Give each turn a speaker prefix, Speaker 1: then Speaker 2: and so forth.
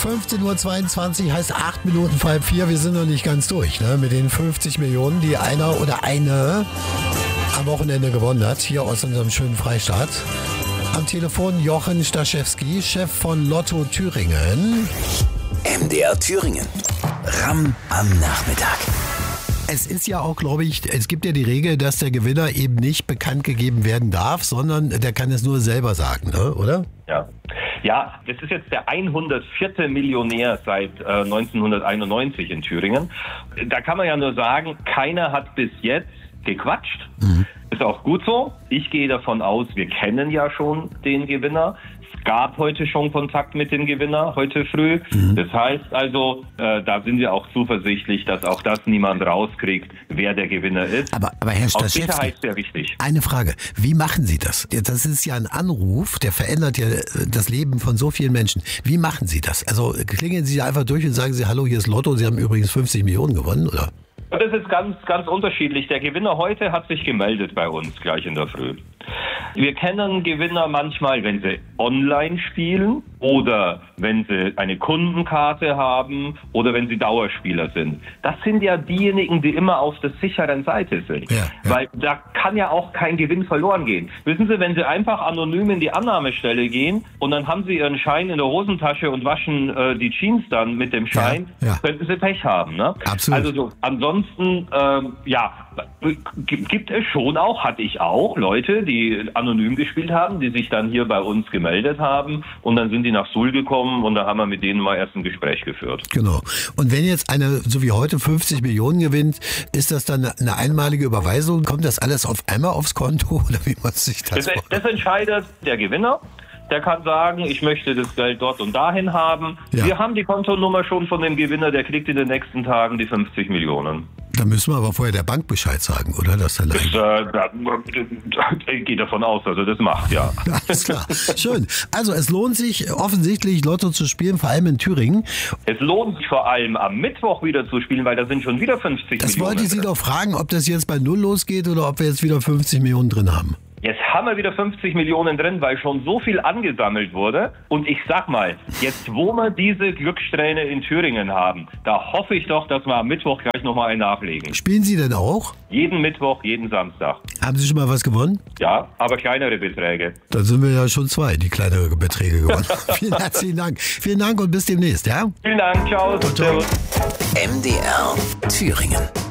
Speaker 1: 15.22 Uhr heißt 8 Minuten vor 3:30. Wir sind noch nicht ganz durch, ne? Mit den 50 Millionen, die einer oder eine am Wochenende gewonnen hat, hier aus unserem schönen Freistaat. Am Telefon Jochen Staschewski, Chef von Lotto Thüringen.
Speaker 2: MDR Thüringen. Ramm am Nachmittag.
Speaker 1: Es ist ja auch, glaube ich, es gibt ja die Regel, dass der Gewinner eben nicht bekannt gegeben werden darf, sondern der kann es nur selber sagen, ne? Oder?
Speaker 3: Ja, das ist jetzt der 104. Millionär seit 1991 in Thüringen. Da kann man ja nur sagen, keiner hat bis jetzt gequatscht. Ist auch gut so. Ich gehe davon aus, wir kennen ja schon den Gewinner. Es gab heute schon Kontakt mit dem Gewinner, heute früh. Das heißt also, da sind wir auch zuversichtlich, dass auch das niemand rauskriegt, wer der Gewinner ist.
Speaker 1: Aber Herr Staschewski,
Speaker 3: Sicherheit sehr wichtig.
Speaker 1: Eine Frage, wie machen Sie das? Das ist ja ein Anruf, der verändert ja das Leben von so vielen Menschen. Wie machen Sie das? Also klingeln Sie einfach durch und sagen Sie, hallo, hier ist Lotto, Sie haben übrigens 50 Millionen gewonnen, oder?
Speaker 3: Das ist ganz, ganz unterschiedlich. Der Gewinner heute hat sich gemeldet bei uns gleich in der Früh. Wir kennen Gewinner manchmal, wenn sie online spielen oder wenn sie eine Kundenkarte haben oder wenn sie Dauerspieler sind. Das sind ja diejenigen, die immer auf der sicheren Seite sind.
Speaker 1: Ja.
Speaker 3: Weil da kann ja auch kein Gewinn verloren gehen. Wissen Sie, wenn Sie einfach anonym in die Annahmestelle gehen und dann haben Sie Ihren Schein in der Hosentasche und waschen die Jeans dann mit dem Schein, könnten Sie Pech haben. Ne?
Speaker 1: Absolut.
Speaker 3: Also ansonsten, gibt es schon auch, hatte ich auch Leute, die anonym gespielt haben, die sich dann hier bei uns gemeldet haben und dann sind die nach Suhl gekommen und da haben wir mit denen mal erst ein Gespräch geführt.
Speaker 1: Genau. Und wenn jetzt eine, so wie heute, 50 Millionen gewinnt, ist das dann eine einmalige Überweisung? Kommt das alles auf einmal aufs Konto oder wie muss sich das vorstellen?
Speaker 3: Das entscheidet der Gewinner. Der kann sagen, ich möchte das Geld dort und dahin haben.
Speaker 1: Ja.
Speaker 3: Wir haben die Kontonummer schon von dem Gewinner, der kriegt in den nächsten Tagen die 50 Millionen.
Speaker 1: Da müssen wir aber vorher der Bank Bescheid sagen, oder? Das dann
Speaker 3: Ich gehe davon aus, dass er das macht, ja.
Speaker 1: Alles klar. Schön. Also es lohnt sich offensichtlich Lotto zu spielen, vor allem in Thüringen.
Speaker 3: Es lohnt sich vor allem am Mittwoch wieder zu spielen, weil da sind schon wieder 50 Millionen.
Speaker 1: Das wollte ich Sie doch fragen, ob das jetzt bei Null losgeht oder ob wir jetzt wieder 50 Millionen drin haben.
Speaker 3: Jetzt haben wir wieder 50 Millionen drin, weil schon so viel angesammelt wurde. Und ich sag mal, jetzt wo wir diese Glückssträhne in Thüringen haben, da hoffe ich doch, dass wir am Mittwoch gleich nochmal einen nachlegen.
Speaker 1: Spielen Sie denn auch?
Speaker 3: Jeden Mittwoch, jeden Samstag.
Speaker 1: Haben Sie schon mal was gewonnen?
Speaker 3: Ja, aber kleinere Beträge.
Speaker 1: Dann sind wir ja schon zwei, die kleinere Beträge gewonnen. Vielen herzlichen Dank. Vielen Dank und bis demnächst, ja?
Speaker 3: Vielen Dank, ciao.
Speaker 1: Ciao.
Speaker 2: MDR Thüringen.